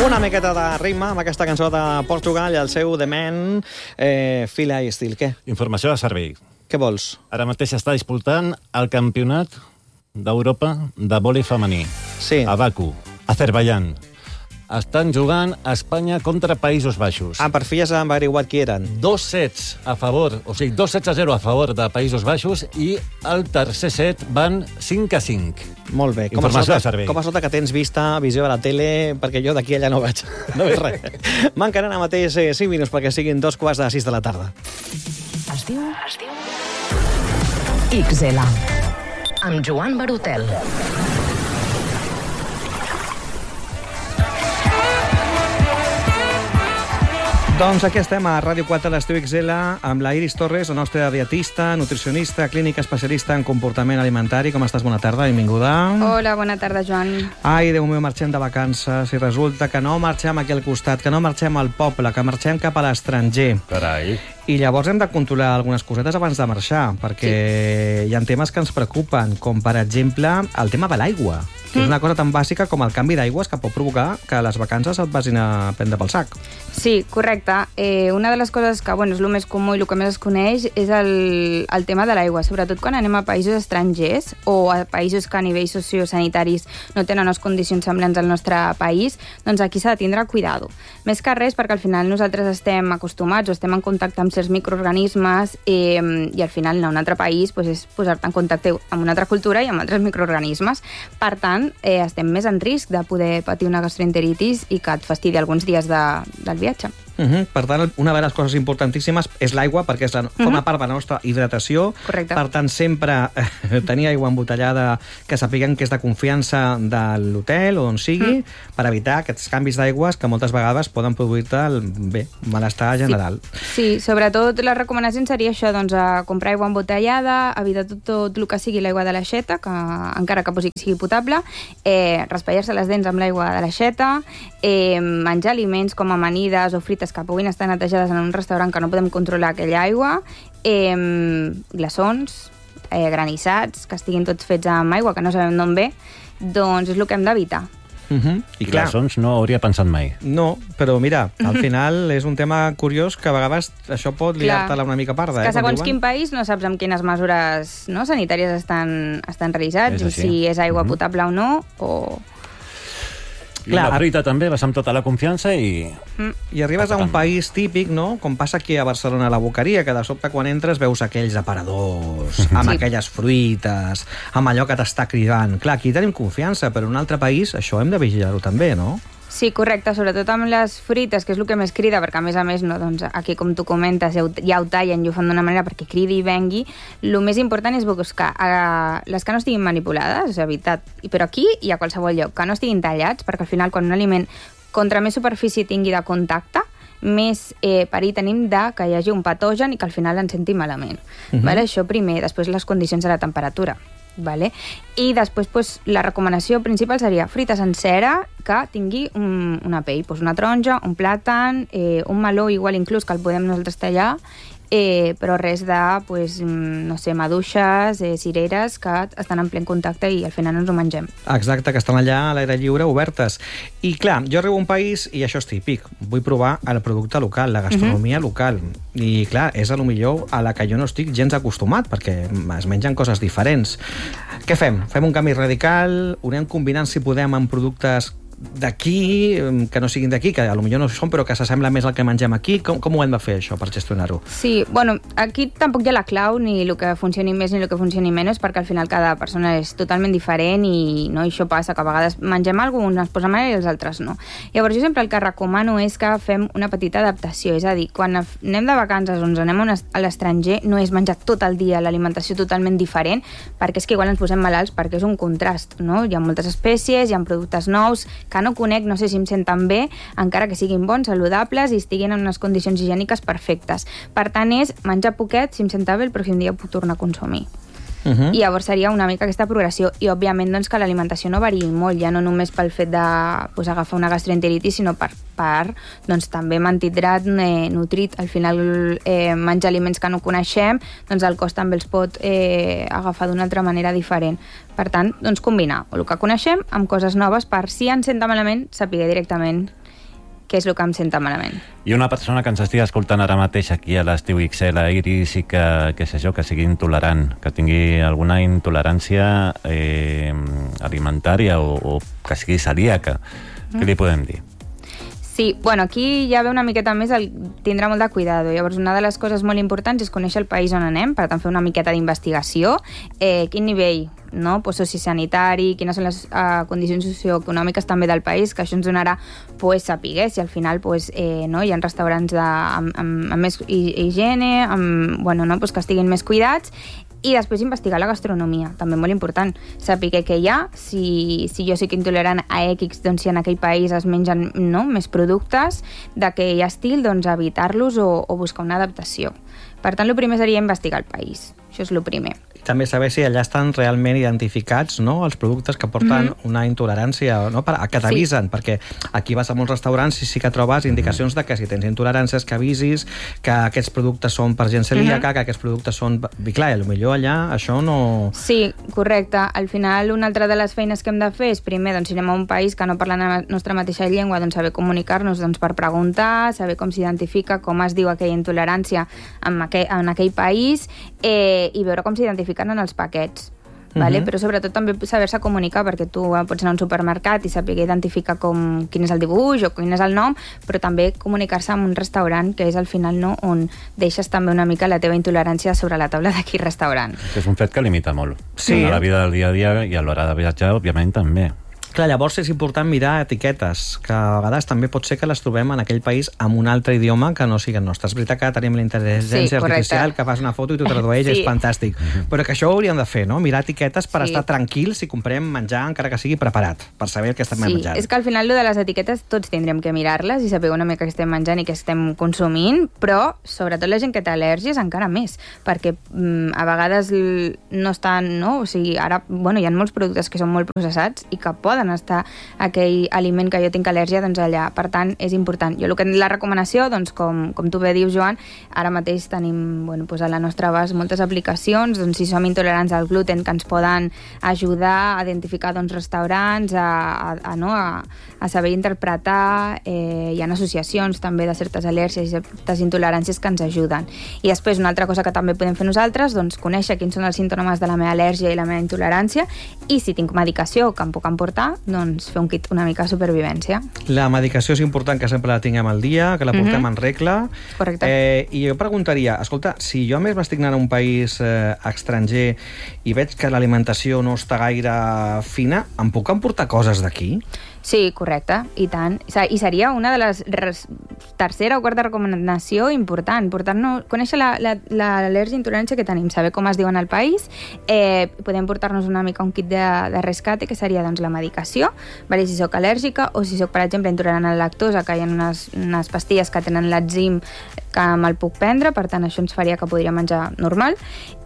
Una miqueta de ritme amb aquesta cançó de Portugal i el seu The Man, Fila i Estil. Què? Informació de servei. Què vols? Ara mateix està disputant el campionat d'Europa de vòlei femení. Sí. A Baku, Azerbaiyán. Estan jugant a Espanya contra Països Baixos. Per fi ja s'han averiguat qui eren. 2 sets a favor, o sigui, 2 sets a 0 a favor de Països Baixos i el tercer set van 5-5. Molt bé. Informació de servei. Com a sota que tens visió a la tele, perquè jo d'aquí allà no vaig. No veig res. Manquen ara mateix 5 minuts perquè siguin 2:45 de la tarda. Es diu XL, amb Joan Barutel. Doncs aquí estem a Ràdio 4 a l'Estiu XL amb la Iris Torres, la nostra dietista, nutricionista, clínica especialista en comportament alimentari. Com estàs? Bona tarda, benvinguda. Hola, bona tarda, Joan. Ai, Déu meu, marxem de vacances i resulta que no marxem aquí al costat, que no marxem al poble, que marxem cap a l'estranger. Carai. I llavors hem de controlar algunes cosetes abans de marxar, perquè hi ha temes que ens preocupen, com per exemple el tema de l'aigua, que és una cosa tan bàsica com el canvi d'aigües que pot provocar que les vacances et vagin a prendre pel sac. Sí, correcte. Una de les coses que és el més comú i el que més es coneix és el tema de l'aigua, sobretot quan anem a països estrangers o a països que a nivell sociosanitaris no tenen unes condicions semblants al nostre país, doncs aquí s'ha de tindre cuidado. Més que res perquè al final nosaltres estem acostumats o estem en contacte amb certs microorganismes i al final anar a un altre país és posar-te en contacte amb una altra cultura i amb altres microorganismes. Per tant, estem més en risc de poder patir una gastroenteritis i que et fastidi alguns dies del viatge. Per tant, una de les coses importantíssimes és l'aigua, perquè forma part de la nostra hidratació. Correcte. Per tant, sempre tenir aigua embotellada que sapiguem que és de confiança de l'hotel o on sigui, per evitar aquests canvis d'aigües que moltes vegades poden produir-te el malestar general. Sí, sobretot la recomanació seria això, doncs, comprar aigua embotellada, evitar tot el que sigui l'aigua de l'aixeta, que encara que sigui potable, raspallar-se les dents amb l'aigua de l'aixeta, menjar aliments com amanides o frites que puguin estar netejades en un restaurant que no podem controlar aquella aigua, glaçons, granissats, que estiguin tots fets amb aigua, que no sabem d'on ve, doncs és el que hem d'evitar. I glaçons no hauria pensat mai. No, però mira, al final és un tema curiós que a vegades això pot liar-te-la una mica parda. Que segons quin país no saps amb quines mesures sanitàries estan realitzats, si és aigua potable o no, o... La fruita també, vas amb tota la confiança i... I arribes a un país típic, no? Com passa aquí a Barcelona, a la Boqueria, que de sobte quan entres veus aquells aparadors, amb aquelles fruites, amb allò que t'està cridant. Clar, aquí tenim confiança, però en un altre país això hem de vigilar-ho també, no? Sí, correcte, sobretot amb les frites, que és el que més crida, perquè a més, aquí, com tu comentes, ja ho tallen i ho fan d'una manera perquè cridi i vengui. El més important és buscar les que no estiguin manipulades, és veritat, però aquí i a qualsevol lloc, que no estiguin tallats, perquè al final, quan un aliment, contra més superfície tingui de contacte, més perill tenim que hi hagi un patogen i que al final ens senti malament. Això primer, després les condicions de la temperatura. I després la recomanació principal seria fruita sencera que tingui una pell, una taronja, un plàtan, un meló igual inclús que el podem nosaltres tallar, però res de, no sé, maduixes, cireres que estan en ple contacte i al final ens ho mengem. Exacte, que estan allà a l'aire lliure, obertes. I clar, jo arribo a un país i això és típic. Vull provar el producte local, la gastronomia local. I clar, és a lo millor a la que jo no estic gens acostumat, perquè es mengen coses diferents. Què fem? Fem un canvi radical? Ho anem combinant, si podem, amb productes d'aquí, que no siguin d'aquí, que potser no són, però que s'assembla més al que mengem aquí. Com ho hem de fer, això, per gestionar-ho? Sí, aquí tampoc hi ha la clau, ni el que funcioni més ni el que funcioni menys, perquè al final cada persona és totalment diferent i això passa, que a vegades mengem alguna cosa, uns es posa manera i els altres no. Llavors, jo sempre el que recomano és que fem una petita adaptació, és a dir, quan anem de vacances o ens anem a l'estranger, no és menjar tot el dia l'alimentació totalment diferent, perquè és que igual ens posem malalts, perquè és un contrast, no? Hi ha moltes espècies, hi ha productes nous que no conec, no sé si em senten bé, encara que siguin bons, saludables i estiguin en unes condicions higièniques perfectes. Per tant, és menjar poquet, si em senta bé, el pròxim dia puc tornar a consumir. I llavors seria una mica aquesta progressió. I, òbviament, que l'alimentació no variï molt, ja no només pel fet d'agafar una gastroenteritis, sinó per també mantindre't nutrit. Al final, menjar aliments que no coneixem, el cos també els pot agafar d'una altra manera diferent. Per tant, combinar el que coneixem amb coses noves per, si ens senta malament, saber directament que és el que em senta malament. I una persona que ens estigui escoltant ara mateix aquí a l'Estiu XL, a Iris, i que sé jo, que sigui intolerant, que tingui alguna intolerància alimentària o que sigui celíaca, què li podem dir? Sí, bueno, aquí ja ve una miqueta més el tindrà molt de cuidado. Llavors, una de les coses molt importants és conèixer el país on anem, per tant, fer una miqueta d'investigació, quin nivell, no? Pues, sociosanitari, quines són les condicions socioeconòmiques també del país, que això ens donarà pues, saber si al final pues, no? Hi ha restaurants amb més higiene, bueno, no? Pues, que estiguin més cuidats, i després investigar la gastronomia, també molt important. Saber què hi ha, si jo soc intolerant a X, doncs si en aquell país es mengen més productes d'aquell estil, doncs evitar-los o buscar una adaptació. Per tant, el primer seria investigar el país. Això és el primer. També saber si allà estan realment identificats, no?, els productes que porten una intolerància, no?, que t'avisen, perquè aquí vas a molts restaurants i sí que trobes indicacions de que si tens intoleràncies que avisis, que aquests productes són per gent celíaca, que aquests productes són... I clar, potser allà això no... Sí, correcte. Al final, una altra de les feines que hem de fer és, primer, doncs, si anem a un país que no parla la nostra mateixa llengua, doncs saber comunicar-nos per preguntar, saber com s'identifica, com es diu aquella intolerància en aquell país, i veure com s'identifica en els paquets, vale? Però sobretot també saber-se comunicar, perquè tu pots anar a un supermercat i saber identificar quin és el dibuix o quin és el nom, però també comunicar-se amb un restaurant, que és al final on deixes també una mica la teva intolerància sobre la taula d'aquell restaurant. És un fet que limita molt. Sí. A la vida del dia a dia i a l'hora de viatjar, òbviament, també. Clar, llavors és important mirar etiquetes, que a vegades també pot ser que les trobem en aquell país amb un altre idioma que no sigui el nostre. És veritat que tenim la intel·ligència artificial, que fas una foto i t'ho tradueix, és fantàstic. Però que això ho hauríem de fer, no? Mirar etiquetes per estar tranquils si comprem menjar, encara que sigui preparat, per saber el que estem menjant. És que al final de les etiquetes tots tindrem que mirar-les i saber una mica què estem menjant i què estem consumint, però sobretot la gent que té al·lèrgies encara més, perquè a vegades no estan, no? O sigui, ara, bueno, hi ha molts productes que són molt processats i que poden estar aquell aliment que jo tinc al·lèrgia doncs allà. Per tant, és important. La recomanació, doncs, com tu bé dius, Joan, ara mateix tenim a la nostra abast moltes aplicacions, doncs, si som intolerants al gluten, que ens poden ajudar a identificar restaurants, a saber interpretar. Hi ha associacions també de certes al·lèrgies i certes intoleràncies que ens ajuden. I després, una altra cosa que també podem fer nosaltres, doncs, conèixer quins són els símptomes de la meva al·lèrgia i la meva intolerància, i si tinc medicació que em puc emportar, doncs fer un kit una mica de supervivència. La medicació és important que sempre la tinguem al dia, que la portem en regla. Correcte. I jo preguntaria, escolta, si jo a més m'estic anant a un país estranger i veig que l'alimentació no està gaire fina, em puc emportar coses d'aquí? Sí, correcte, i tant. I seria una de les tercera o quarta recomanació important, conèixer l'al·lèrgia i intolerància que tenim, saber com es diuen al país, podem portar-nos una mica un kit de rescate, que seria doncs, la medicació, vale? Si soc al·lèrgica o si soc, per exemple, intolerant a la lactosa, que hi ha unes pastilles que tenen l'enzim que me'l puc prendre, per tant això ens faria que podria menjar normal,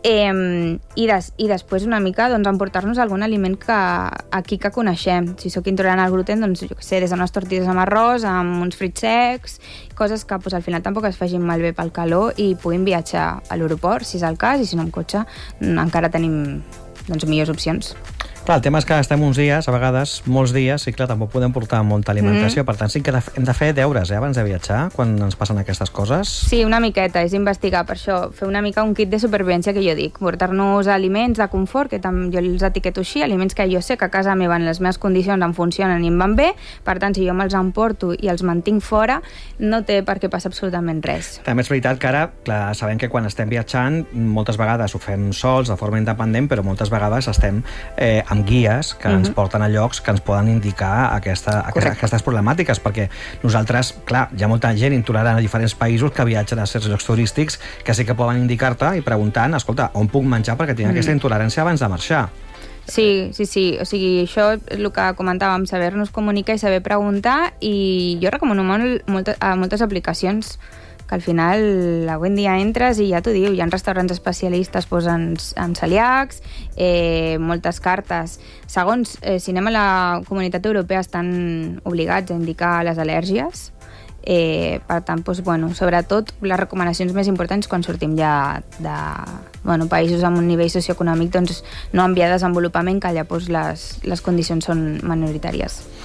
i després una mica doncs, emportar-nos algun aliment aquí que coneixem. Si soc intolerant al gluten, doncs jo què sé, des d'unes tortilles amb arròs, amb uns frits secs, coses que al final tampoc es facin malbé pel calor i puguin viatjar a l'aeroport, si és el cas, i si no amb cotxe encara tenim millors opcions. Clar, el tema és que estem uns dies, a vegades, molts dies, i clar, tampoc podem portar molta alimentació, per tant sí que hem de fer deures abans de viatjar, quan ens passen aquestes coses. Sí, una miqueta, és investigar, per això, fer una mica un kit de supervivència que jo dic, portar-nos aliments de confort, que jo els etiqueto així, aliments que jo sé que a casa meva en les meves condicions em funcionen i em van bé, per tant, si jo me'ls emporto i els mantinc fora, no té per què passar absolutament res. També és veritat que ara, clar, sabem que quan estem viatjant, moltes vegades ho fem sols, de forma independent, però moltes vegades estem amb guies que ens porten a llocs que ens poden indicar aquestes problemàtiques, perquè nosaltres, clar, hi ha molta gent intolerant a diferents països que viatgen a certs llocs turístics que sí que poden indicar-te i preguntant, escolta, on puc menjar perquè tinc aquesta intolerància abans de marxar. Sí. O sigui, això és el que comentàvem, saber-nos comunicar i saber preguntar, i jo recomano moltes aplicacions que al final avui en dia entres i ja t'ho diu, hi ha restaurants especialistes en celíacs, moltes cartes. Segons, si anem a la Comunitat Europea, estan obligats a indicar les al·lèrgies. Per tant, sobretot les recomanacions més importants quan sortim ja de països amb un nivell socioeconòmic no en via de desenvolupament, que allà les condicions són minoritàries.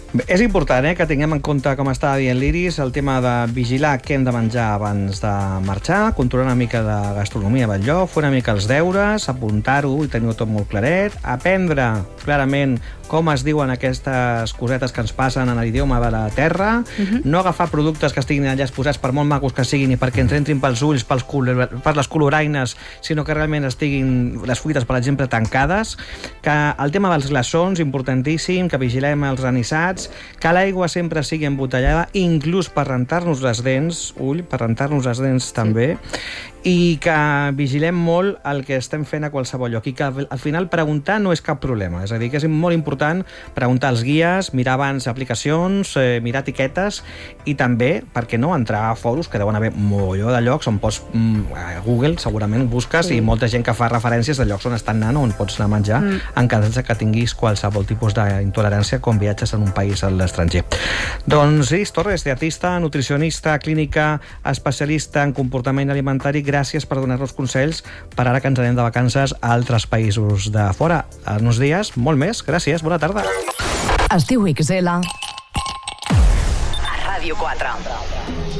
És important que tinguem en compte, com estava dient l'Iris, el tema de vigilar què hem de menjar abans de marxar, controlar una mica de gastronomia del lloc, fer una mica els deures, apuntar-ho i tenir-ho tot molt claret, aprendre clarament com es diuen aquestes cosetes que ens passen en l'idioma de la terra, no agafar productes que estiguin allà exposats per molt macos que siguin i perquè ens entrin pels ulls, per les coloraines, sinó que realment estiguin les fruites, per exemple, tancades, que el tema dels glaçons, importantíssim, que vigilem els anissats, que l'aigua sempre sigui embotellada, inclús per rentar-nos les dents, per rentar-nos les dents també, i que vigilem molt el que estem fent a qualsevol lloc i que al final preguntar no és cap problema, és a dir, que és molt important preguntar als guies, mirar abans aplicacions, mirar etiquetes i també, per què no, entrar a fòrums que deuen haver mogolló de llocs on pots, a Google segurament busques i molta gent que fa referències de llocs on estan anant, on pots anar a menjar en cas que tinguis qualsevol tipus d'intolerància quan viatges en un país a l'estranger. Doncs Iris Torres, dietista, nutricionista, clínica, especialista en comportament alimentari, gràcies per donar-nos consells per ara que ens anem de vacances a altres països de fora. En uns dies, molt més. Gràcies, bona tarda. Estiu XL a Ràdio 4.